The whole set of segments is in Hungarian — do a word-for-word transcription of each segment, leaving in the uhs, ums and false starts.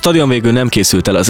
stadion végül nem készült el az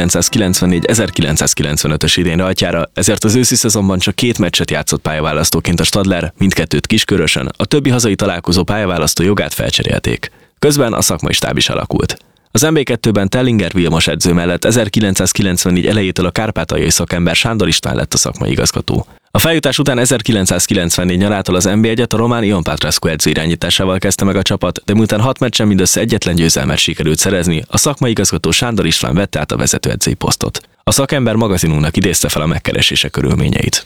ezerkilencszázkilencvennégy-ezerkilencszázkilencvenötös idén rajtjára, ezért az őszi szezonban csak két meccset játszott pályaválasztóként a Stadler, mindkettőt Kiskörösön, a többi hazai találkozó pályaválasztó jogát felcserélték. Közben a szakmai stáb is alakult. Az em bé kettőben Tellinger Vilmos edző mellett ezerkilencszázkilencvennégy elejétől a kárpátaljai szakember Sándor István lett a szakmai igazgató. A feljutás után ezerkilencszázkilencvennégy nyarától az en bé egyet a román Ion Patrescu edző irányításával kezdte meg a csapat, de miután hat meccsen mindössze egyetlen győzelmet sikerült szerezni, a szakmai igazgató Sándor István vette át a vezetőedzői posztot. A szakember magazinunknak idézte fel a megkeresése körülményeit.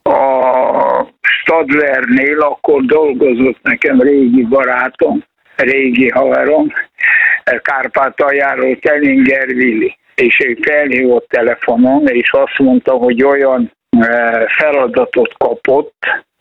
A Stadlernél akkor dolgozott nekem régi barátom, régi haverom, Kárpátaljáról Tellinger Vili, és ő felhívott telefonon, és azt mondta, hogy olyan feladatot kapott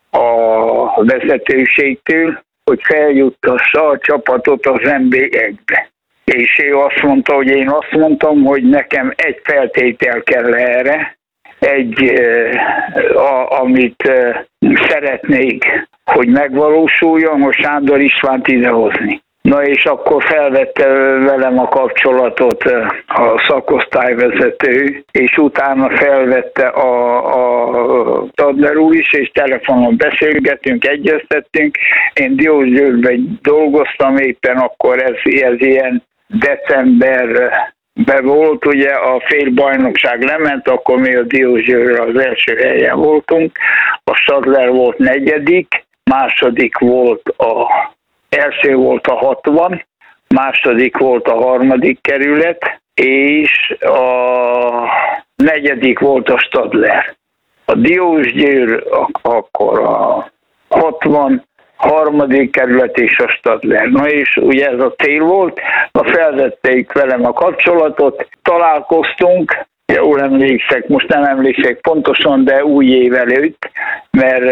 a vezetőségtől, hogy feljuttassa a csapatot az en bé egybe. És ő azt mondta, hogy én azt mondtam, hogy nekem egy feltétel kell erre, egy, a, amit szeretnék, hogy megvalósuljon, hogy Sándor Istvánt idehozni. Na és akkor felvette velem a kapcsolatot a szakosztályvezető, és utána felvette a, a Stadler úr is, és telefonon beszélgetünk, egyeztettünk. Én Diósgyőrben dolgoztam éppen, akkor ez, ez ilyen decemberben volt, ugye a félbajnokság lement, akkor mi a Diósgyőrre az első helyen voltunk, a Stadler volt negyedik, második volt a Első volt a hatvan, második volt a harmadik kerület, és a negyedik volt a Stadler. A Diósgyőr akkor a hatvan, harmadik kerület és a Stadler. Na és ugye ez a cél volt, na felvették velem a kapcsolatot, találkoztunk, jól emlékszek, most nem emlékszek pontosan, de új év előtt, mert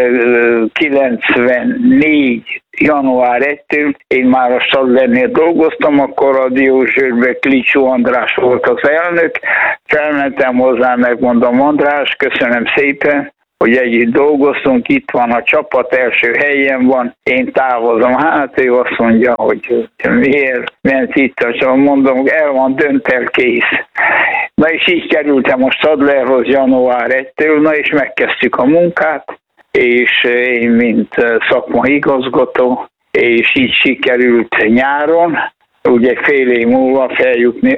kilencvennégy január elsejétől én már a Stadlernél dolgoztam, akkor a Diósgyőrben Klicsó András volt az elnök, felmentem hozzá, megmondom, András, köszönöm szépen, hogy együtt dolgoztunk, itt van a csapat, első helyen van, én távozom. Hát ő azt mondja, hogy miért ment itt a csapat, mondom, el van, dönt el, kész. Na és így kerültem a Stadlerhoz január elsejétől, na és megkezdtük a munkát, és én, mint szakmai igazgató, és így sikerült nyáron, ugye fél év múlva feljutni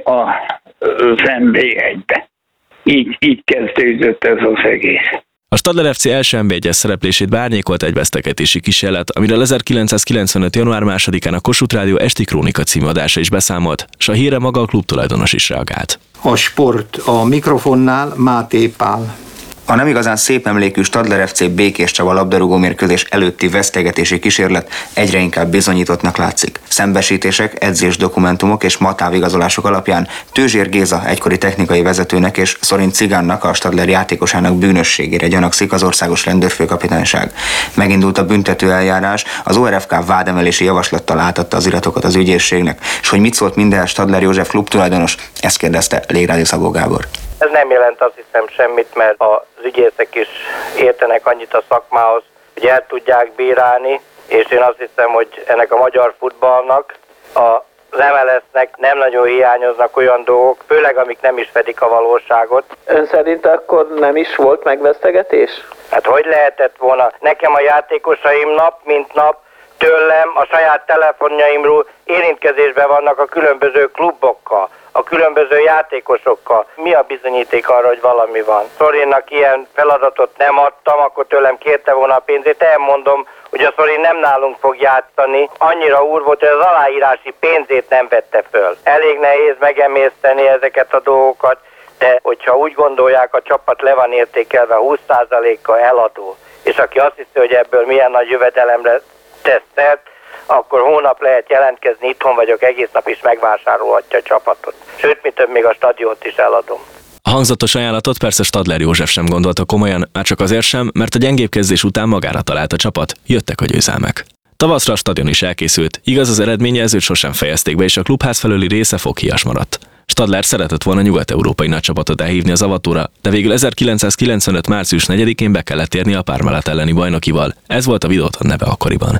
az en bé egybe. Így, így kezdődött ez az egész. A Stadler ef cé első en bé egyes szereplését beárnyékolt egy vesztegetési kísérlet, amiről ezerkilencszázkilencvenöt január másodikán a Kossuth Rádió Esti Krónika című adása is beszámolt, s a hírre maga a klub tulajdonos is reagált. A sport a mikrofonnál Máté Pál. A nem igazán szép emlékű Stadler ef cé Békés Csaba labdarúgó mérkőzés előtti vesztegetési kísérlet egyre inkább bizonyítottnak látszik. Szembesítések, edzés dokumentumok és matávigazolások alapján Tőzsér Géza egykori technikai vezetőnek és Szorint Cigánnak, a Stadler játékosának bűnösségére gyanakszik az országos rendőrfőkapitányság. Megindult a büntető eljárás, az o er ef ká vádemelési javaslattal átadta az iratokat az ügyészségnek, és hogy mit szólt minden Stadler József klub tulajdonos, ezt kérdezte Légrádi Szabó Gábor. Ez nem jelent azt hiszem semmit, mert az ügyészek is értenek annyit a szakmához, hogy el tudják bírálni, és én azt hiszem, hogy ennek a magyar futballnak, az em el es-nek nem nagyon hiányoznak olyan dolgok, főleg amik nem is fedik a valóságot. Ön szerint akkor nem is volt megvesztegetés? Hát hogy lehetett volna? Nekem a játékosaim nap mint nap tőlem a saját telefonjaimról érintkezésben vannak a különböző klubokkal, a különböző játékosokkal. Mi a bizonyíték arra, hogy valami van? Szorinnak ilyen feladatot nem adtam, akkor tőlem kérte volna a pénzét. Elmondom, hogy a Szorin nem nálunk fog játszani. Annyira úr volt, hogy az aláírási pénzét nem vette föl. Elég nehéz megemészteni ezeket a dolgokat, de hogyha úgy gondolják, a csapat le van értékelve húsz százalékkal eladó, és aki azt hiszi, hogy ebből milyen nagy jövedelemre tesz szert, akkor hónap lehet jelentkezni, itthon vagyok, egész nap is megvásárolhatja a csapatot. Sőt, mi több, még a stadiont is eladom. A hangzatos ajánlatot persze Stadler József sem gondolta komolyan, már csak azért sem, mert a gyengébb kezdés után magára talált a csapat, jöttek a győzelmek. Tavaszra a stadion is elkészült, igaz az eredményjelzőt sosem fejezték be, és a klubház felőli része foghias maradt. Stadler szeretett volna nyugat-európai nagycsapatot elhívni az avatóra, de végül ezerkilencszázkilencvenöt március negyedikén be kellett érni a Parmalat elleni bajnokival, ez volt a Videoton neve akkoriban. A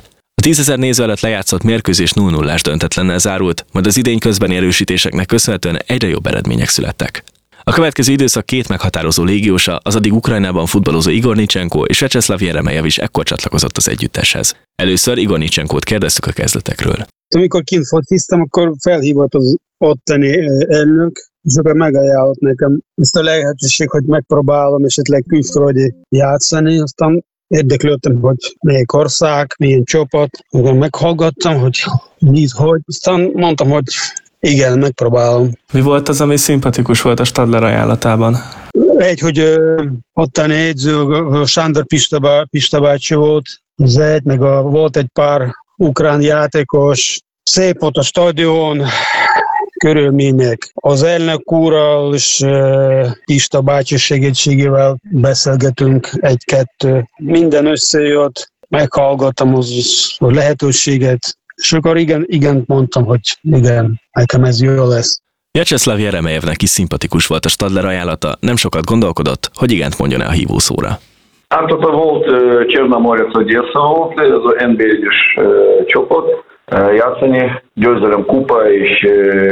tízezer néző előtt lejátszott mérkőzés nulla nullás döntetlennel zárult, majd az idény közbeni erősítéseknek köszönhetően egyre jobb eredmények születtek. A következő időszak két meghatározó légiósa, az addig Ukrajnában futballozó Igor Nicsenko és Vyacheslav Jeremejev ekkor csatlakozott az együtteshez. Először Igor Nicsenkót kérdeztük a kezdetekről. Amikor kint fociztam, akkor felhívott az ottani elnök, és akkor megajánlott nekem ezt a lehetőség, hogy megpróbálom esetleg külföldi játszani, aztán érdeklődtem, hogy melyik ország, milyen csapat, akkor meghallgattam, hogy mit, hogy, aztán mondtam, hogy igen, megpróbálom. Mi volt az, ami szimpatikus volt a Stadler ajánlatában? Egy, hogy ö, ottani edző, Sándor Pista, Pista bácsi volt, az egy, meg a, volt egy pár ukrán játékos, szép volt a stadion, körülmények. Az elnök úrral és uh, Pista bácsi segítségével beszélgetünk egy-kettő. Minden összejött, meghallgattam az, az lehetőséget, és akkor igen, igen mondtam, hogy igen, nekem ez jó lesz. Vyacheslav Jeremejevnek is szimpatikus volt a Stadler ajánlata, nem sokat gondolkodott, hogy igent mondjon-e a hívószóra. Hát ott volt Csernamorec Odessa volt, ez az en bé egyes csapat játszani, győzelem kupa, és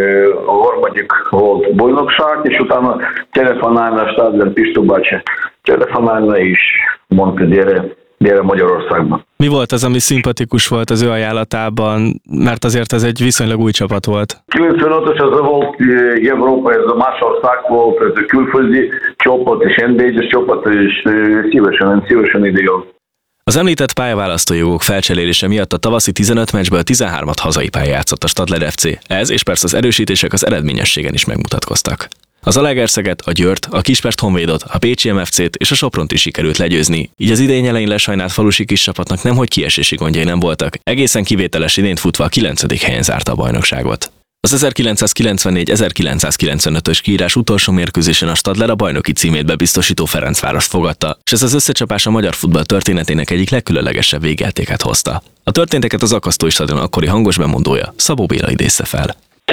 a harmadik volt bajnokság, és utána telefonálna Stadler Pista bácsi. Telefonálna és mondta, gyere, gyere Magyarországban. Mi volt az, ami szimpatikus volt az ő ajánlatában, mert azért ez egy viszonylag új csapat volt? kilencvenötös az volt Európa, ez a más ország volt, ez a külföldi csapat, és en bé egyes csapat, és szívesen, szívesen ide jön. Az említett pályaválasztói jogok felcserélése miatt a tavaszi tizenöt meccsből tizenhármat hazai pályán játszott a Stadler ef cé. Ez és persze az erősítések az eredményességen is megmutatkoztak. Az Zalaegerszeget, a Győrt, a Kispest Honvédot, a Pécsi em ef cét és a Sopront is sikerült legyőzni, így az idény elején lesajnált falusi kis csapatnak nemhogy kiesési gondjai nem voltak, egészen kivételes idényt futva a kilencedik helyen zárta a bajnokságot. Az ezerkilencszázkilencvennégy ezerkilencszázkilencvenötös kiírás utolsó mérkőzésen a Stadler a bajnoki címét bebiztosító Ferencvárost fogadta, és ez az összecsapás a magyar futball történetének egyik legkülönlegesebb végjátékát hozta. A történteket az Akasztói Stadion akkori hangos bemondója, Szabó Béla idézte fel.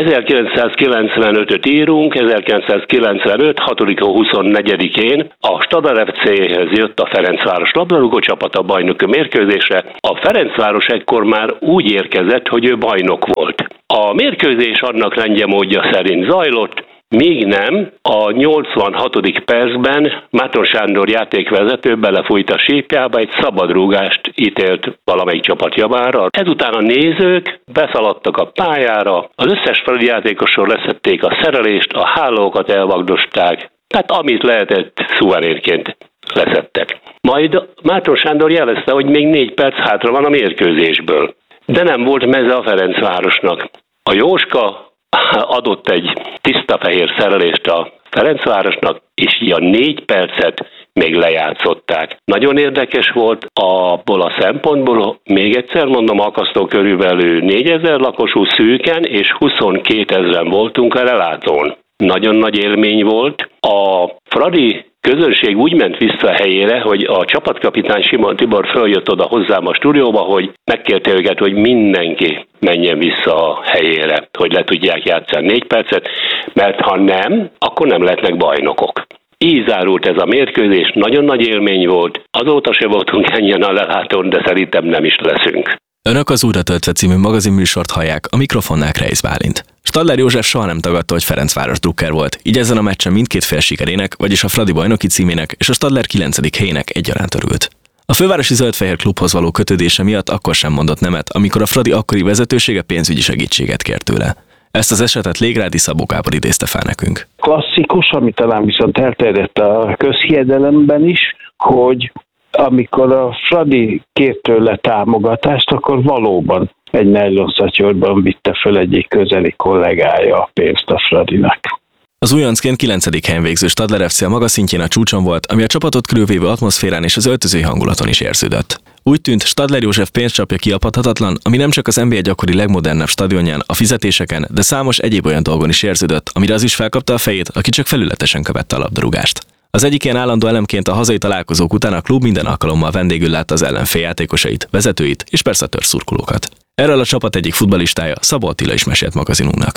ezerkilencszázkilencvenötöt írunk, ezerkilencszázkilencvenöt. hatodika huszonnegyedikén a Stadler ef céhez jött a Ferencváros labdarúgó csapat a bajnoki mérkőzésre. A Ferencváros ekkor már úgy érkezett, hogy ő bajnok volt. A mérkőzés annak rendje módja szerint zajlott, míg nem, a nyolcvanhatodik percben Mátron Sándor játékvezető belefújt a sípjába, egy szabadrúgást ítélt valamelyik csapat javára. Ezután a nézők beszaladtak a pályára, az összes fradi játékosról leszették a szerelést, a hálókat elvagdosták, tehát amit lehetett szuverénként leszettek. Majd Mátron Sándor jelezte, hogy még négy perc hátra van a mérkőzésből, de nem volt meze a Ferencvárosnak. A Jóska adott egy tiszta fehér szerelést a Ferencvárosnak, és így a négy percet még lejátszották. Nagyon érdekes volt abból a szempontból, még egyszer mondom, Akasztó körülbelül négyezer lakosú szűken, és huszonkétezren voltunk a relátón. Nagyon nagy élmény volt. A fradi közönség úgy ment vissza a helyére, hogy a csapatkapitány Simon Tibor följött oda hozzám a stúdióba, hogy megkérte őket, hogy mindenki menjen vissza a helyére, hogy le tudják játszani négy percet, mert ha nem, akkor nem lehetnek bajnokok. Így zárult ez a mérkőzés, nagyon nagy élmény volt, azóta se voltunk ennyien a lelátón, de szerintem nem is leszünk. Önök az Újra töltve című magazinműsort hallják, a mikrofonnál Kreisz Bálint. Stadler József soha nem tagadta, hogy Ferencváros drukker volt, így ezen a meccsen mindkét fél sikerének, vagyis a Fradi bajnoki címének és a Stadler kilencedik helyének egyaránt örült. A fővárosi zöldfehér klubhoz való kötődése miatt akkor sem mondott nemet, amikor a Fradi akkori vezetősége pénzügyi segítséget kért tőle. Ezt az esetet Légrádi Szabó Gábor idézte fel nekünk. Klasszikus, ami talán viszont elterjedt a közhiedelemben is, hogy amikor a Fradi kért tőle támogatást, akkor valóban egy nejlonszatyorban vitte föl egyik közeli kollégája a pénzt a Fradinak. Az újoncként kilencedik helyen végző Stadler ef cé a maga szintjén a csúcson volt, ami a csapatot körülvévő atmoszférán és az öltözői hangulaton is érződött. Úgy tűnt, Stadler József pénzcsapja kiapadhatatlan, ami nem csak az en bé egy gyakori legmodernebb stadionján, a fizetéseken, de számos egyéb olyan dolgon is érződött, amire az is felkapta a fejét, aki csak felületesen követte a labdarúgást. Az egyik ilyen állandó elemként a hazai találkozók után a klub minden alkalommal vendégül látta az ellenfél játékosait, vezetőit és persze a törzszurkolókat. Erről a csapat egyik futballistája, Szabó Attila is mesélt magazinunknak.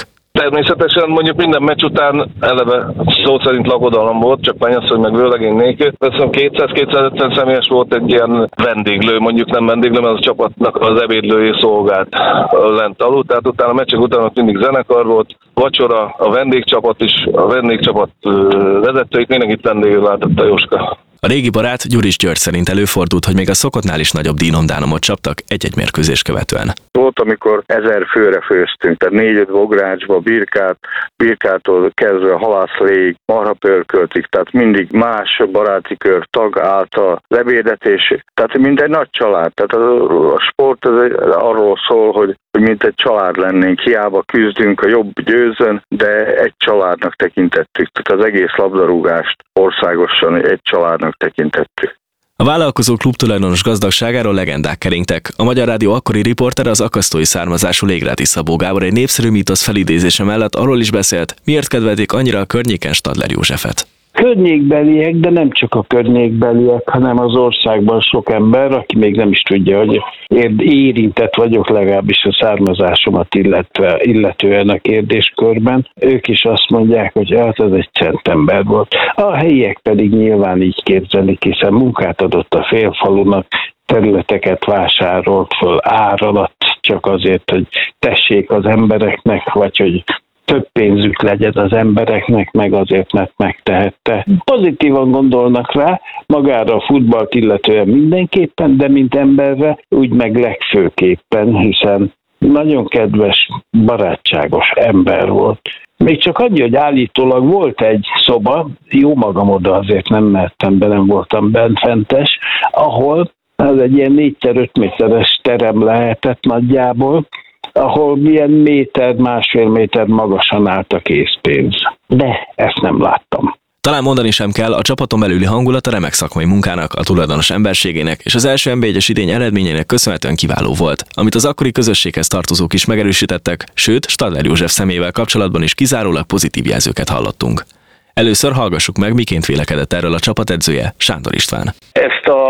Természetesen mondjuk minden meccs után eleve szó szerint lakodalom volt, csak mennyasszony meg vőlegény nélkül. Köszönöm, kétszáz-kétszázötven személyes volt egy ilyen vendéglő, mondjuk nem vendéglő, mert az a csapatnak az ebédlői szolgált lent alul. Tehát utána a meccsek után ott mindig zenekar volt, vacsora, a vendégcsapat is, a vendégcsapat vezetőit, mindenkit vendégül látott a Jóska. A régi barát Gyuris György szerint előfordult, hogy még a szokottnál is nagyobb dínomdánomot csaptak egy-egy mérkőzés követően. Volt, amikor ezer főre főztünk, tehát négy-öt bográcsba, birkát, birkától kezdve halászlég, marhapörköltig, tehát mindig más baráti kör tag által lebédetés, tehát mint egy nagy család. Tehát a, a sport az arról szól, hogy hogy mint egy család lennénk, hiába küzdünk, a jobb győzön, de egy családnak tekintettük. Tehát az egész labdarúgást országosan egy családnak tekintettük. A vállalkozó klubtulajdonos gazdagságáról legendák keringtek. A Magyar Rádió akkori riportere, az akasztói származású Légráti Szabó Gábor egy népszerű mítosz felidézése mellett arról is beszélt, miért kedvelték annyira a környéken Stadler Józsefet. Környékbeliek, de nem csak a környékbeliek, hanem az országban sok ember, aki még nem is tudja, hogy érintett vagyok legalábbis a származásomat illetve, illetően a kérdéskörben. Ők is azt mondják, hogy hát ez egy szent ember volt. A helyiek pedig nyilván így képzelik, hiszen munkát adott a félfalunak, területeket vásárolt föl ár alatt, csak azért, hogy tessék az embereknek, vagy hogy több pénzük legyen az embereknek, meg azért, mert megtehette. Pozitívan gondolnak rá, magára a futballt illetően mindenképpen, de mint emberre úgy meg legfőképpen, hiszen nagyon kedves, barátságos ember volt. Még csak annyi, hogy állítólag volt egy szoba, jó magam oda azért nem mehettem be, nem voltam bentfentes, ahol ez egy ilyen négy öt méteres terem lehetett nagyjából, ahol milyen méter, másfél méter magasan állt a készpénz. De ezt nem láttam. Talán mondani sem kell, a csapaton belüli hangulat a remek szakmai munkának, a tulajdonos emberségének és az első en bé egyes idény eredményének köszönhetően kiváló volt, amit az akkori közösséghez tartozók is megerősítettek, sőt, Stadler József személyével kapcsolatban is kizárólag pozitív jelzőket hallottunk. Először hallgassuk meg, miként vélekedett erről a csapatedzője, Sándor István. Ezt a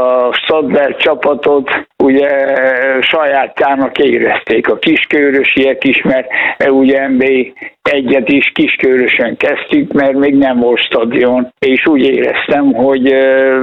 Stadler csapatot ugye sajátjának érezték a kiskörösiek is, mert ugye en bé egyet is kiskörösen kezdtük, mert még nem volt stadion, és úgy éreztem, hogy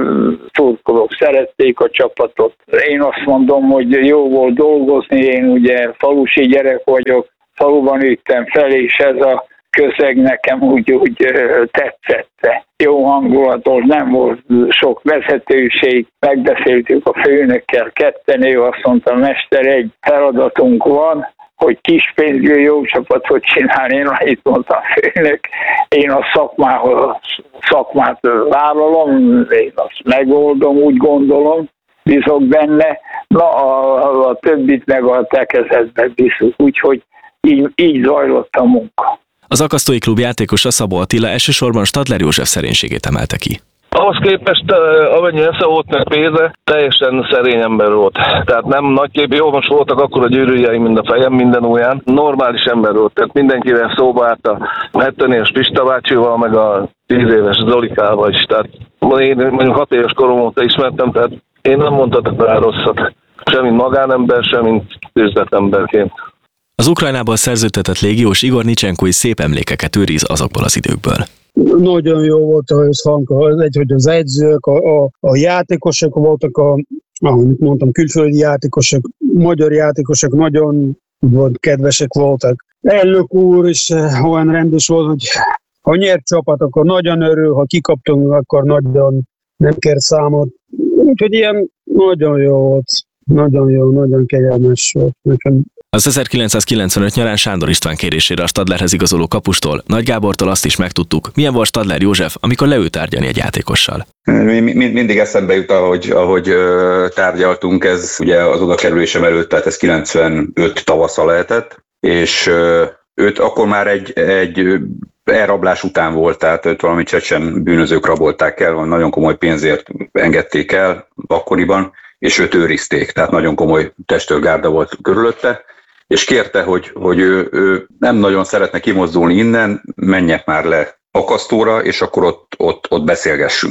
szurkolók szerették a csapatot. Én azt mondom, hogy jó volt dolgozni, én ugye falusi gyerek vagyok, faluban nőttem fel, és ez a közeg nekem úgy, úgy tetszett. Jó hangulatos, nem volt sok vezetőség, megbeszéltük a főnökkel ketten, ő azt mondta, mester, egy feladatunk van, hogy kis pénzből jó csapatot csinálni. Én itt mondtam, főnök, én a szakmához, szakmát vállalom, én azt megoldom, úgy gondolom, bízok benne, na a, a többit meg a tekezetben bízunk, úgyhogy így, így zajlott a munka. Az akasztói klub játékosa Szabó Attila elsősorban Stadler József szerénységét emelte ki. Ahhoz képest, amennyi esze volt meg pénze, teljesen szerény ember volt. Tehát nem nagyképű, jó, most voltak akkor a gyűrűjeim, mint a fejem minden ujján. Normális ember volt, tehát mindenkivel szóba állt a hetven éves Pista bácsival, meg a tíz éves Zolikával is. Tehát én mondjuk hat éves korom óta ismertem, tehát én nem mondhatok rá rosszat. Sem mint magánember, sem mint üzletemberként. Az Ukrajnából szerződtetett légiós Igor Nicsenkói szép emlékeket őriz azokból az időkből. Nagyon jó volt a összhang, egy, hogy az edzők, a, a, a játékosok voltak, a, ahogy mondtam, külföldi játékosok, magyar játékosok nagyon volt, kedvesek voltak. Elnök úr is olyan rendes volt, hogy ha nyert csapat, akkor nagyon örül, ha kikaptunk, akkor nagyon nem kért számot. Úgyhogy ilyen nagyon jó volt, nagyon jó, nagyon kegyelmes volt nekem. Az ezerkilencszázkilencvenöt nyarán Sándor István kérésére a Stadlerhez igazoló kapustól, Nagy Gábortól azt is megtudtuk, milyen volt Stadler József, amikor leült tárgyalni egy játékossal. Mindig eszembe jut, ahogy, ahogy tárgyaltunk, ez ugye az odakerülésem előtt, tehát ez kilencvenöt tavasza lehetett, és őt akkor már egy, egy elrablás után volt, tehát őt valami csecsen bűnözők rabolták el, nagyon komoly pénzért engedték el akkoriban, és őt őrizték, tehát nagyon komoly testőrgárda volt körülötte, és kérte, hogy, hogy ő, ő nem nagyon szeretne kimozdulni innen, menjek már le akasztóra, és akkor ott, ott, ott beszélgessünk.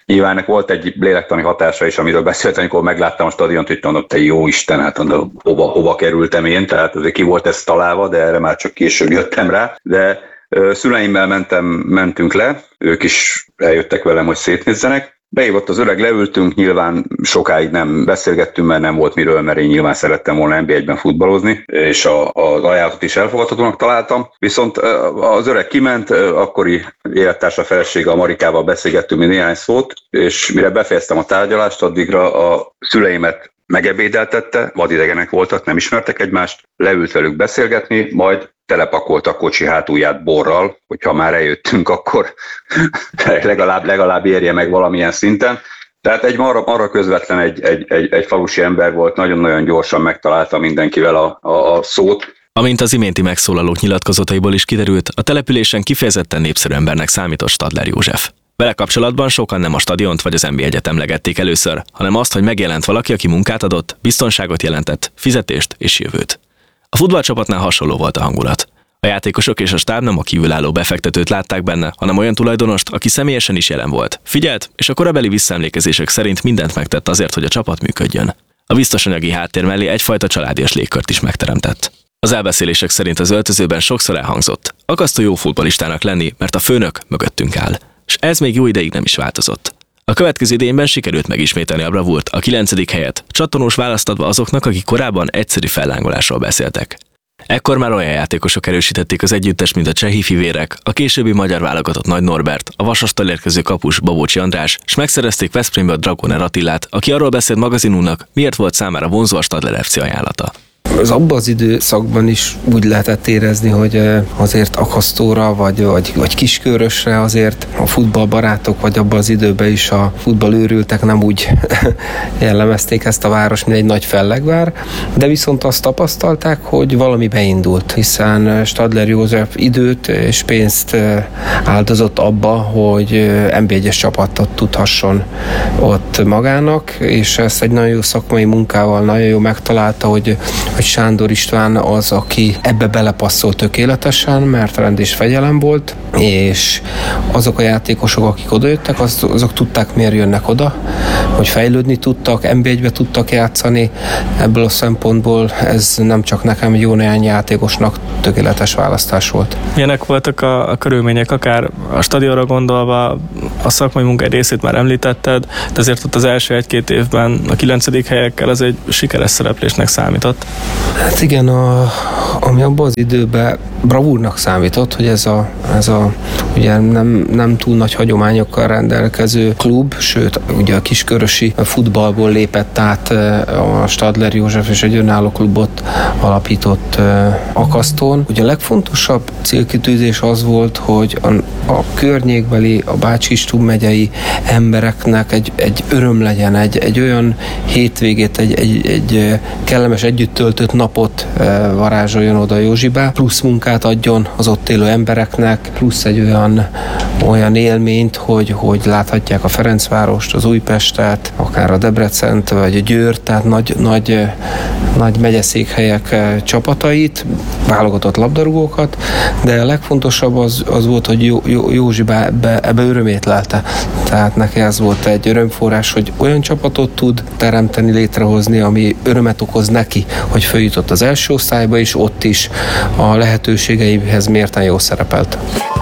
Nyilván ennek volt egy lélektani hatása is, amiről beszéltem, amikor megláttam a stadiont, hogy mondom, te jó Isten, hát mondom, hova, hova kerültem én, tehát azért ki volt ez találva, de erre már csak később jöttem rá. De ö, szüleimmel mentem, mentünk le, ők is eljöttek velem, hogy szétnézzenek. Beívott az öreg, leültünk, nyilván sokáig nem beszélgettünk, mert nem volt miről, mert én nyilván szerettem volna en bé egyben futballozni, és a, az ajánlatot is elfogadhatónak találtam. Viszont az öreg kiment, akkori élettársa felesége, a Marikával beszélgettünk még néhány szót, és mire befejeztem a tárgyalást, addigra a szüleimet megebédeltette, vadidegenek voltak, nem ismertek egymást, leült velük beszélgetni, majd telepakolt a kocsi hátulját borral, hogyha már eljöttünk, akkor legalább, legalább érje meg valamilyen szinten. Tehát egy arra, arra közvetlen egy, egy, egy, egy falusi ember volt, nagyon-nagyon gyorsan megtalálta mindenkivel a, a, a szót. Amint az iménti megszólalók nyilatkozataiból is kiderült, a településen kifejezetten népszerű embernek számított Stadler József. Vele kapcsolatban sokan nem a stadiont vagy az en bé egyet emlegették először, hanem azt, hogy megjelent valaki, aki munkát adott, biztonságot jelentett, fizetést és jövőt. A futballcsapatnál hasonló volt a hangulat. A játékosok és a stáb nem a kívülálló befektetőt látták benne, hanem olyan tulajdonost, aki személyesen is jelen volt. Figyelt, és a korabeli visszaemlékezések szerint mindent megtett azért, hogy a csapat működjön. A biztos anyagi háttér mellé egyfajta családias légkört is megteremtett. Az elbeszélések szerint az öltözőben sokszor elhangzott: akasztó jó futballistának lenni, mert a főnök mögöttünk áll. És ez még jó ideig nem is változott. A következő idényben sikerült megismételni a bravúrt, a kilencedik helyet, csattanós választ adva azoknak, akik korábban egyszerű fellángolásról beszéltek. Ekkor már olyan játékosok erősítették az együttest, mint a csehi fivérek, a későbbi magyar válogatott Nagy Norbert, a Vasastal érkező kapus Babócsi András, s megszerezték Veszprémből Dragoner Attilát, aki arról beszélt magazinunknak, miért volt számára vonzó a Stadler ef cé ajánlata. Az abban az időszakban is úgy lehetett érezni, hogy azért akasztóra vagy, vagy, vagy kiskörösre azért a futballbarátok, vagy abban az időben is a futballőrültek nem úgy jellemezték ezt a város, mint egy nagy fellegvár, de viszont azt tapasztalták, hogy valami beindult, hiszen Stadler József időt és pénzt áldozott abba, hogy en bé egyes csapatot tudhasson ott magának, és ezt egy nagyon jó szakmai munkával nagyon jó megtalálta, hogy hogy Sándor István az, aki ebbe belepasszol tökéletesen, mert rend és fegyelem volt, és azok a játékosok, akik odajöttek, az, azok tudták, miért jönnek oda, hogy fejlődni tudtak, en bé egybe tudtak játszani. Ebből a szempontból ez nem csak nekem, jó néhány játékosnak tökéletes választás volt. Milyenek voltak a, a körülmények, akár a stadionra gondolva, a szakmai munka egy részét már említetted, de azért ott az első egy-két évben a kilencedik helyekkel ez egy sikeres szereplésnek számított. Hát igen, a, ami abban az időben bravúrnak számított, hogy ez a, ez a ugye nem, nem túl nagy hagyományokkal rendelkező klub, sőt, ugye a kiskörösi futballból lépett át a Stadler József, és egy önálló klubot alapított Akasztón. Ugye a legfontosabb célkitűzés az volt, hogy a, a környékbeli, a Bács-Kiskun megyei embereknek egy, egy öröm legyen, egy, egy olyan hétvégét, egy, egy, egy kellemes együtt töltött napot varázsoljon oda Józsibe, plusz munkát adjon az ott élő embereknek, plusz egy olyan, olyan élményt, hogy, hogy láthatják a Ferencvárost, az Újpestet, akár a Debrecent, vagy a Győrt, tehát nagy, nagy, nagy megyeszékhelyek csapatait, válogatott labdarúgókat, de a legfontosabb az, az volt, hogy Jó, Jó, Józsibe ebbe, ebbe örömét lelte. Tehát neki ez volt egy örömforrás, hogy olyan csapatot tud teremteni, létrehozni, ami örömet okoz neki, hogy följutott az első osztályba, és ott is a lehetőségeihez mérten jól szerepelt.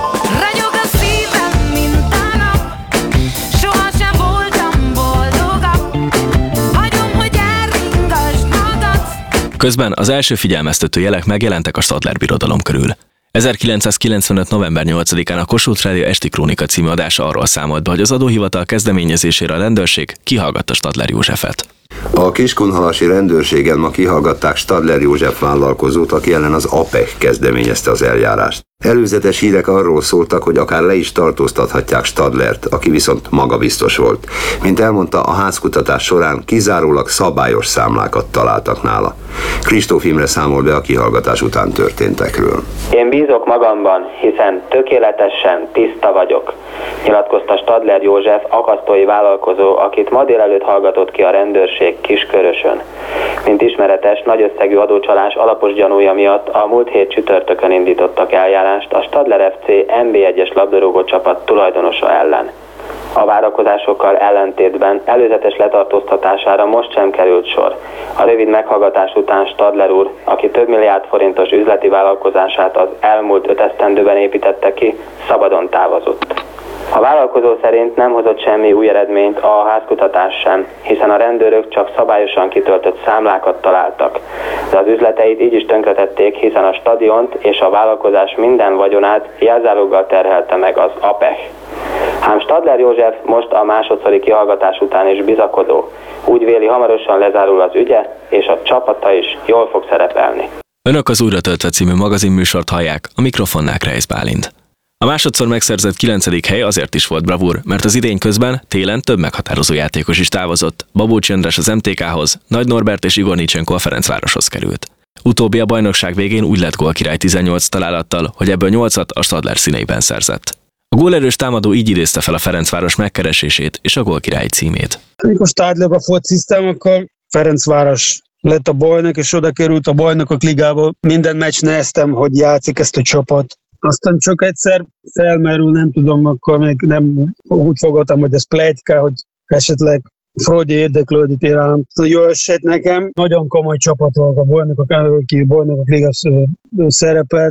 Közben az első figyelmeztető jelek megjelentek a Stadler birodalom körül. ezerkilencszázkilencvenöt. november nyolcadikán a Kossuth Rádió Esti Krónika című adása arról számolt be, hogy az adóhivatal kezdeményezésére a rendőrség kihallgatta Stadler Józsefet. A kiskunhalasi rendőrségen ma kihallgatták Stadler József vállalkozót, aki ellen az á pé e kezdeményezte az eljárást. Előzetes hírek arról szóltak, hogy akár le is tartóztathatják Stadlert, aki viszont magabiztos volt. Mint elmondta, a házkutatás során kizárólag szabályos számlákat találtak nála. Kristóf Imre számol be a kihallgatás után történtekről. Én bízok magamban, hiszen tökéletesen tiszta vagyok, nyilatkozta Stadler József, akasztói vállalkozó, akit ma délelőtt hallgatott ki a rendőrség Kiskörösön. Mint ismeretes, nagy összegű adócsalás alapos gyanúja miatt a múlt hét csütörtökön indítottak eljárást a Stadler ef cé en bé egyes labdarúgó csapat tulajdonosa ellen. A várakozásokkal ellentétben előzetes letartóztatására most sem került sor. A rövid meghallgatás után Stadler úr, aki több milliárd forintos üzleti vállalkozását az elmúlt öt esztendőben építette ki, szabadon távozott. A vállalkozó szerint nem hozott semmi új eredményt a házkutatás sem, hiszen a rendőrök csak szabályosan kitöltött számlákat találtak. De az üzleteit így is tönkretették, hiszen a stadiont és a vállalkozás minden vagyonát jelzáloggal terhelte meg az á pé e há. Ám Stadler József most a másodszori kihallgatás után is bizakodó. Úgy véli, hamarosan lezárul az ügye, és a csapata is jól fog szerepelni. Önök az Újra töltve című magazinműsort hallják, a mikrofonnál Kreisz Bálint. A másodszor megszerzett kilencedik hely azért is volt bravúr, mert az idény közben télen több meghatározó játékos is távozott. Babócs András az em té ká-hoz, Nagy Norbert és Igor Nicsenko a Ferencvároshoz került. Utóbbi a bajnokság végén úgy lett gólkirály tizennyolc találattal, hogy ebből nyolcat a Stadler színeiben szerzett. A gólerős támadó így idézte fel a Ferencváros megkeresését és a gólkirály címét. Amikor Stadlerba fociztam, akkor Ferencváros lett a bajnok, és oda került a bajnokok ligába. Minden meccs néztem, hogy játszik ezt a csapat. Aztán csak egyszer felmerül, nem tudom, akkor még nem úgy fogadtam, hogy ez pletyka, hogy esetleg Fradi érdeklődik iránam. Jó eset nekem, nagyon komoly csapat volt a bajnokok, aki bajnokok liga szerepelt,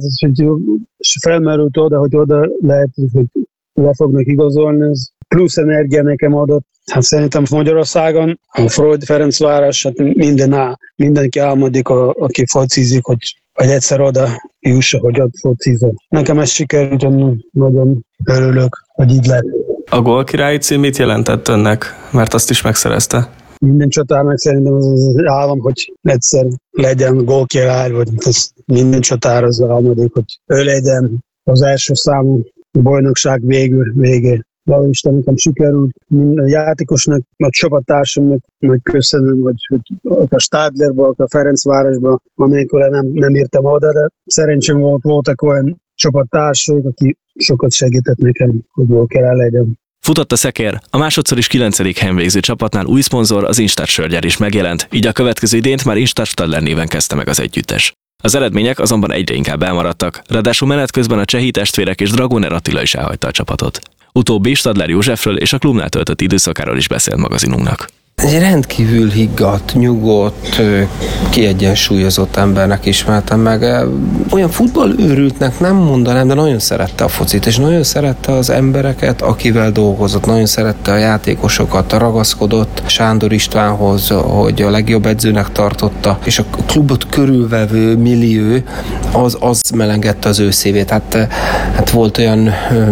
és felmerült oda, hogy oda lehet, hogy le fognak igazolni. Ez plusz energia nekem adott. Hát szerintem Magyarországon a Fradi Ferencváros, hát minden áll, mindenki álmodik, a, aki focizik, hogy vagy egyszer oda jusson, hogy ott focizom. Nekem ez sikerült, nagyon örülök, hogy így lett. A gólkirályi cím mit jelentett önnek? Mert azt is megszerezte. Minden csatárnak szerintem az az állam, hogy egyszer legyen gólkirály, vagy ez minden csatár az álmodik, hogy ő legyen az első számú bajnokság végül, végén. Valahogy Isten nekem sikerült, a játékosnak, a csapattársamnak meg köszönöm, hogy, hogy a Stadlerba, a Ferencvárosba, amikor nem, nem értem oda, de szerencsém volt, voltak olyan csapattársak, aki sokat segített nekem, hogy jól kell legyen. Futott a szekér, a másodszor is kilencedik helyen végző csapatnál új szponzor, az Instart Sörgyer is megjelent, így a következő idényt már Instart Stadler néven kezdte meg az együttes. Az eredmények azonban egyre inkább elmaradtak, ráadásul menet közben a csehi testvérek és Dragoner Attila is elhagyta a csapatot. Utóbbi Stadler Józsefről és a klubnál töltött időszakáról is beszélt magazinunknak. Egy rendkívül higgadt, nyugodt, kiegyensúlyozott embernek ismertem meg. Olyan futballőrültnek nem mondanám, de nagyon szerette a focit, és nagyon szerette az embereket, akivel dolgozott, nagyon szerette a játékosokat, ragaszkodott Sándor Istvánhoz, hogy a legjobb edzőnek tartotta, és a klubot körülvevő millió az, az melengedte az ő szívét. Hát, hát volt olyan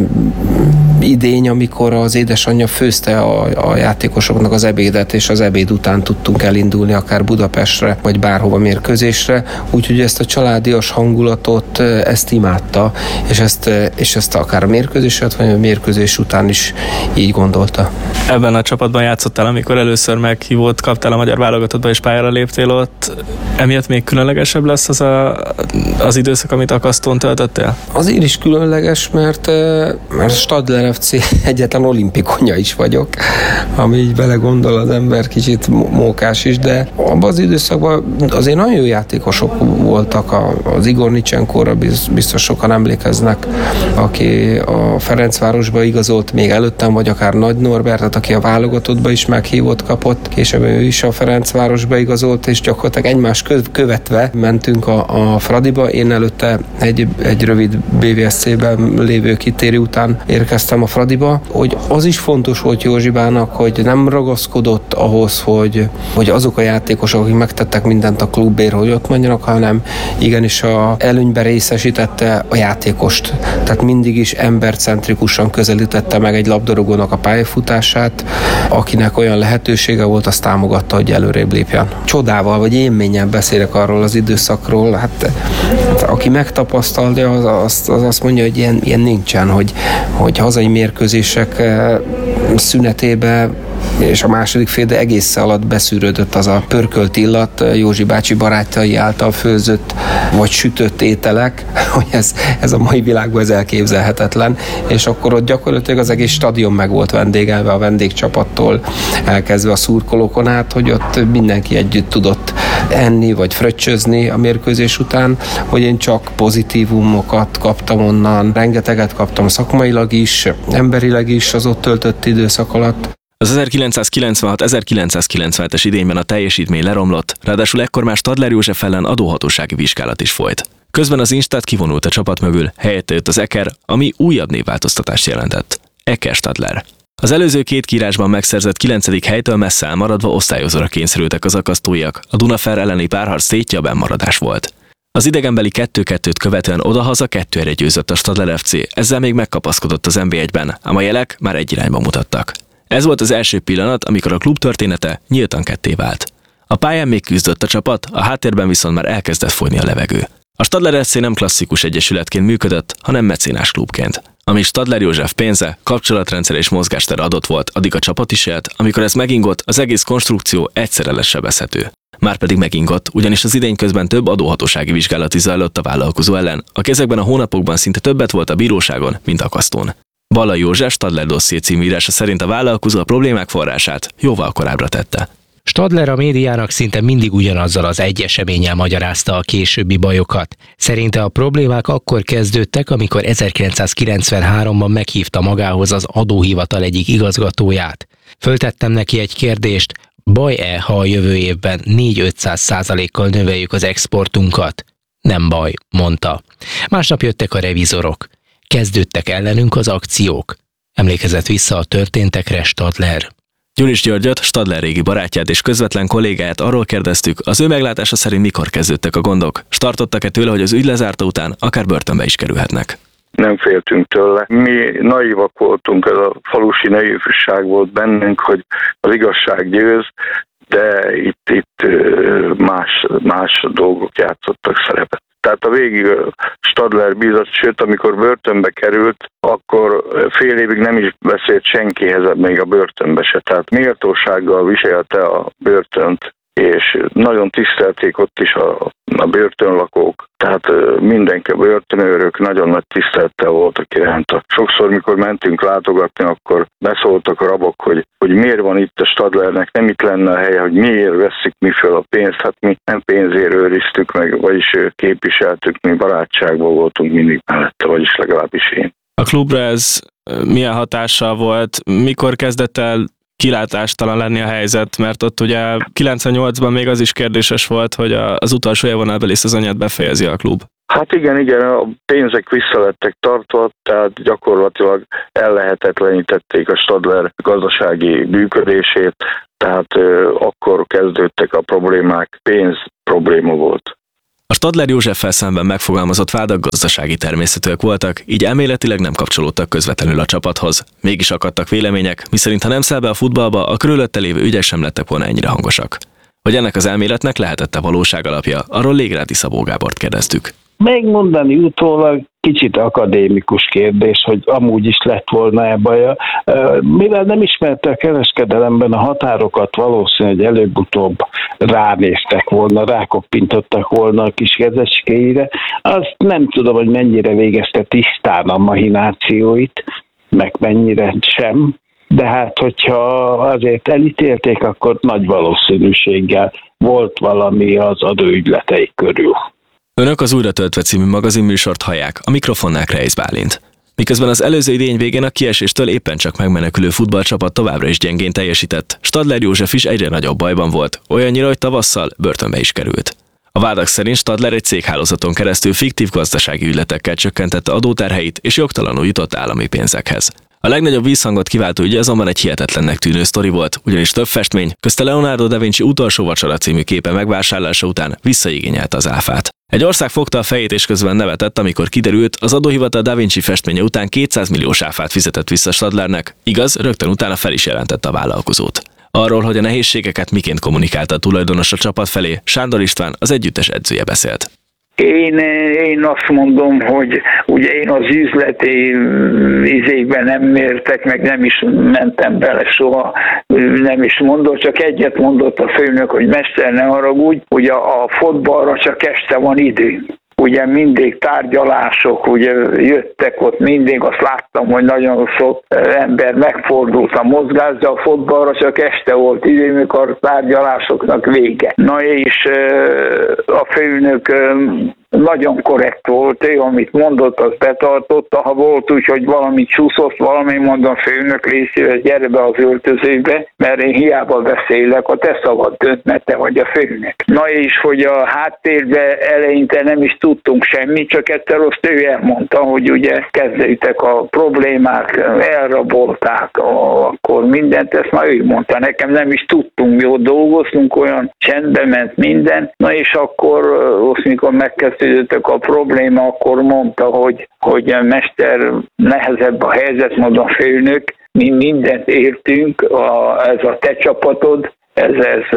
idény, amikor az édesanyja főzte a, a játékosoknak az ebédet, és az ebéd után tudtunk elindulni akár Budapestre, vagy bárhova mérkőzésre, úgyhogy ezt a családias hangulatot, ezt imádta, és ezt, és ezt akár a mérkőzéset, vagy a mérkőzés után is így gondolta. Ebben a csapatban játszottál, amikor először meghívót kaptál a magyar válogatottba, és pályára léptél ott. Emiatt még különlegesebb lesz az a, az időszak, amit Akasztón töltöttél? Azért is különleges, mert, mert Stadler ef cé egyetlen olimpikonja is vagyok, ami így belegondol az ember, kicsit mókás is, de abban az időszakban azért nagyon jó játékosok voltak. Az Igor Nicsenkóra biztos sokan emlékeznek, aki a Ferencvárosba igazolt még előttem, vagy akár Nagy Norbertet, aki a válogatottba is meghívót kapott, később ő is a Ferencvárosba igazolt, és gyakorlatilag egymás követve mentünk a, a Fradiba. Én előtte egy, egy rövid bé vé es cé-ben lévő kitérő után érkeztem a Fradiba, hogy az is fontos volt Józsibának, hogy nem ragaszkodott ahhoz, hogy, hogy azok a játékosok, akik megtettek mindent a klubért, hogy ott mondjanak, hanem igenis a előnybe részesítette a játékost. Tehát mindig is embercentrikusan közelítette meg egy labdarúgónak a pályafutását, akinek olyan lehetősége volt, azt támogatta, hogy előrébb lépjen. Csodával vagy élménnyel beszélek arról az időszakról, hát, hát aki megtapasztalja, az, az, az azt mondja, hogy ilyen, ilyen nincsen, hogy, hogy hazai mérkőzések szünetében és a második fél egész alatt beszűrődött az a pörkölt illat, Józsi bácsi barátjai által főzött vagy sütött ételek, hogy ez, ez a mai világban ez elképzelhetetlen, és akkor ott gyakorlatilag az egész stadion meg volt vendégelve a vendégcsapattól elkezdve a szurkolókon át, hogy ott mindenki együtt tudott enni vagy fröccsözni a mérkőzés után, hogy én csak pozitívumokat kaptam onnan, rengeteget kaptam szakmailag is, emberileg is az ott töltött időszak alatt. Az ezerkilencszázkilencvenhat-ezerkilencszázkilencvenhetes idényben a teljesítmény leromlott, ráadásul ekkor már Stadler József ellen adóhatósági vizsgálat is folyt. Közben az Instat kivonult a csapat mögül, helyette jött az Eker, ami újabb névváltoztatást jelentett. Eker Stadler. Az előző két kiírásban megszerzett kilencedik helytől messze elmaradva osztályozóra kényszerültek az akasztóiak, a Dunafer elleni párharc tétje a bennmaradás volt. Az idegenbeli kettő-kettőt követően odahaza kettő egyre győzött a Stadler ef cé, ezzel még megkapaszkodott az en bé egyben, ám a jelek már egy irányba mutattak. Ez volt az első pillanat, amikor a klub története nyíltan ketté vált. A pályán még küzdött a csapat, a háttérben viszont már elkezdett folyni a levegő. A Stadler ef cé nem klasszikus egyesületként működött, hanem mecénás klubként. Ami Stadler József pénze, kapcsolatrendszer és mozgástere adott volt, addig a csapat is élt, amikor ez megingott, az egész konstrukció egyszerre lesz sebezhető. Márpedig megingott, ugyanis az idény közben több adóhatósági vizsgálat is zajlott a vállalkozó ellen, a ezekben a hónapokban szinte többet volt a bíróságon, mint akasztón. Balla József Stadler dosszié című írása szerint a vállalkozó a problémák forrását jóval korábbra tette. Stadler a médiának szinte mindig ugyanazzal az egy eseménnyel magyarázta a későbbi bajokat. Szerinte a problémák akkor kezdődtek, amikor ezerkilencszázkilencvenháromban meghívta magához az adóhivatal egyik igazgatóját. Föltettem neki egy kérdést, baj-e, ha a jövő évben négy-ötszáz százalékkal növeljük az exportunkat? Nem baj, mondta. Másnap jöttek a revizorok. Kezdődtek ellenünk az akciók. Emlékezett vissza a történtekre Stadler. Gyuris Györgyöt, Stadler régi barátját és közvetlen kollégáját arról kérdeztük, az ő meglátása szerint mikor kezdődtek a gondok, s tartottak-e tőle, hogy az ügy lezárta után akár börtönbe is kerülhetnek. Nem féltünk tőle. Mi naívak voltunk, ez a falusi naivság volt bennünk, hogy az igazság győz, de itt, itt más, más dolgok játszottak szerepet. Tehát a végig Stadler bízott, sőt, amikor börtönbe került, akkor fél évig nem is beszélt senkihez, még a börtönbe se. Tehát méltósággal viselte a börtönt, és nagyon tisztelték ott is a, a börtönlakók. Tehát mindenki, a börtönőrök nagyon nagy tisztelettel voltak iránta. Sokszor, mikor mentünk látogatni, akkor beszóltak a rabok, hogy, hogy miért van itt a Stadlernek, nem itt lenne a helye, hogy miért veszik mi föl a pénzt. Hát mi nem pénzért őriztük meg, vagyis képviseltük, mi barátságban voltunk mindig mellette, vagyis legalábbis én. A klubra ez milyen hatással volt? Mikor kezdett el kilátástalan lenni a helyzet, mert ott ugye kilencvennyolcban még az is kérdéses volt, hogy az utolsó élvonalbeli szezonját befejezi a klub. Hát igen, igen, a pénzek vissza lettek tartva, tehát gyakorlatilag ellehetetlenítették a Stadler gazdasági működését, tehát euh, akkor kezdődtek a problémák, pénz probléma volt. A Stadler Józseffel szemben megfogalmazott vádak gazdasági természetűek voltak, így elméletileg nem kapcsolódtak közvetlenül a csapathoz. Mégis akadtak vélemények, miszerint ha nem száll be a futballba, a körülötte lévő ügyek sem lettek volna ennyire hangosak. Hogy ennek az elméletnek lehetett-e valóság alapja, arról Légrádi Szabó Gábort kérdeztük. Megmondani utólag kicsit akadémikus kérdés, hogy amúgy is lett volna-e baja. Mivel nem ismerte a kereskedelemben a határokat, valószínűleg előbb-utóbb ránéztek volna, rákoppintottak volna a kis kezecskéire. Azt nem tudom, hogy mennyire végezte tisztán a mahinációit, meg mennyire sem. De hát, hogyha azért elítélték, akkor nagy valószínűséggel volt valami az adóügyleteik körül. Önök az Újra töltve című magazinműsort hallják, a mikrofonnál Kreisz Bálint. Miközben az előző idény végén a kieséstől éppen csak megmenekülő futballcsapat továbbra is gyengén teljesített, Stadler József is egyre nagyobb bajban volt, olyannyira, hogy tavasszal börtönbe is került. A vádak szerint Stadler egy céghálózaton keresztül fiktív gazdasági ügyletekkel csökkentette adóterheit és jogtalanul jutott állami pénzekhez. A legnagyobb vízhangot kiváltó ügy azonban egy hihetetlennek tűnő sztori volt, ugyanis több festmény, közte Leonardo da Vinci Utolsó vacsora című képe megvásárlása után visszaigényelte az áfát. Egy ország fogta a fejét és közben nevetett, amikor kiderült, az adóhivatal Da Vinci festménye után kétszáz milliós áfát fizetett vissza Stadlernek, igaz, rögtön utána fel is jelentette a vállalkozót. Arról, hogy a nehézségeket miként kommunikálta a tulajdonos a csapat felé, Sándor István, az együttes edzője beszélt. Én, én azt mondom, hogy ugye én az üzleti izékben nem mértek, meg nem is mentem bele soha, nem is mondott, csak egyet mondott a főnök, hogy mester, ne haragudj, hogy a, a fotballra csak este van idő. ugye mindig tárgyalások, ugye jöttek ott mindig, azt láttam, hogy nagyon sok ember megfordult a mozgás, de a fotballra csak este volt idő, mikor a tárgyalásoknak vége. Na és a főnök nagyon korrekt volt, ő, amit mondott, az betartotta, ha volt úgy, hogy valamit csúszott, valami mondom, főnök, légy szíves, gyere be az öltözőbe, mert én hiába beszélek, a te szavad dönt, mert te vagy a főnök. Na és hogy a háttérbe eleinte nem is tudtunk semmit, csak egyszer azt ő elmondta, hogy ugye kezdődtek a problémák, elrabolták, akkor mindent, ezt már ő mondta, nekem nem is tudtunk, jó dolgoztunk, olyan csendbe ment minden, na és akkor, azt mikor megkezdődött a probléma, akkor mondta, hogy, hogy mester, nehezebb a helyzet, mondom, főnök, mi mindent értünk, a, ez a te csapatod, ez, ez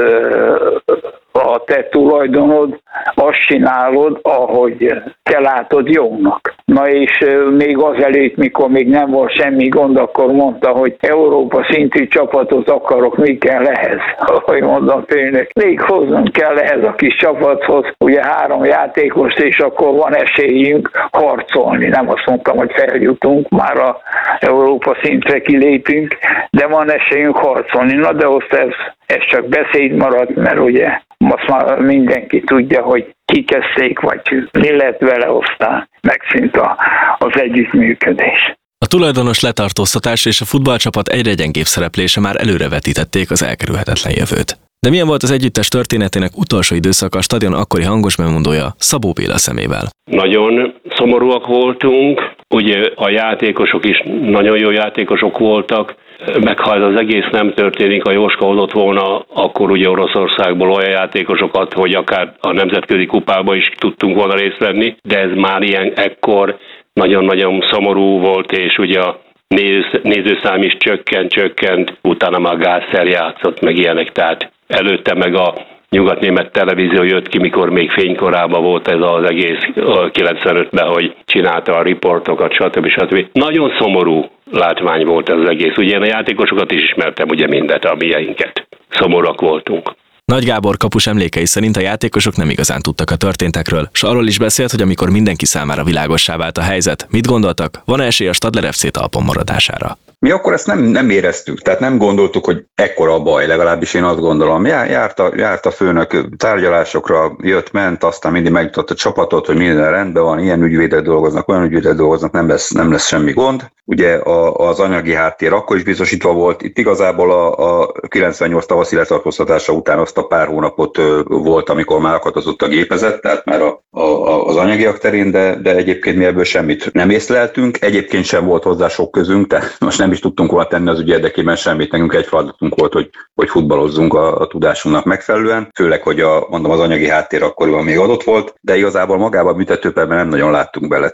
a te tulajdonod, azt csinálod, ahogy te látod jónak. Na és még azelőtt, mikor még nem volt semmi gond, akkor mondta, hogy Európa szintű csapatot akarok, mi kell ehhez? Ahogy mondom, főnök, még hoznom kell ehhez a kis csapathoz, ugye három játékost, és akkor van esélyünk harcolni. Nem azt mondtam, hogy feljutunk, már a Európa szintre kilépünk, de van esélyünk harcolni. Na de azt ez, ez csak beszéd maradt, mert ugye azt már mindenki tudja, hogy kikezdték, vagy mi lett vele, aztán megszűnt a, az együttműködés. A tulajdonos letartóztatás és a futballcsapat egyre gyengébb szereplése már előrevetítették az elkerülhetetlen jövőt. De milyen volt az együttes történetének utolsó időszaka a stadion akkori hangos bemondója Szabó Béla szemével? Nagyon szomorúak voltunk, ugye a játékosok is nagyon jó játékosok voltak, meg ha ez az egész nem történik, a Jóska hozott volna, akkor ugye Oroszországból olyan játékosokat, hogy akár a nemzetközi kupába is tudtunk volna részt venni, de ez már ilyen ekkor nagyon-nagyon szomorú volt, és ugye a nézőszám is csökkent, csökkent, utána már Gászer játszott, meg ilyenek, tehát előtte meg a nyugatnémet televízió jött ki, mikor még fénykorában volt ez az egész kilencvenötben, hogy csinálta a riportokat, stb. stb. Nagyon szomorú látvány volt ez az egész. Ugye én a játékosokat is ismertem, ugye mindet, a mieinket. Szomorúak voltunk. Nagy Gábor kapus emlékei szerint a játékosok nem igazán tudtak a történtekről, s arról is beszélt, hogy amikor mindenki számára világossá vált a helyzet, mit gondoltak, van esély a Stadler ef cé talpon maradására. Mi akkor ezt nem, nem éreztük, tehát nem gondoltuk, hogy ekkora a baj, legalábbis én azt gondolom. Járt a, járt a főnök tárgyalásokra, jött, ment, aztán mindig megjutott a csapatot, hogy minden rendben van, ilyen ügyvédek dolgoznak, olyan ügyvédek dolgoznak, nem lesz, nem lesz semmi gond. Ugye a, az anyagi háttér akkor is biztosítva volt, itt igazából a, a kilencvennyolc tavaszi letartóztatása után azt a pár hónapot volt, amikor már akadozott a gépezet, tehát már a, a, az anyagiak terén, de, de egyébként mi ebből semmit nem észleltünk, egyébként sem volt hozzá sok közünk, tehát most nem is tudtunk volna tenni az ügy érdekében semmit, nekünk egy feladatunk volt, hogy, hogy futballozzunk a, a tudásunknak megfelelően, főleg, hogy a, mondom, az anyagi háttér akkoriban még adott volt, de igazából magában a büntetőperben nem nagyon láttunk bele.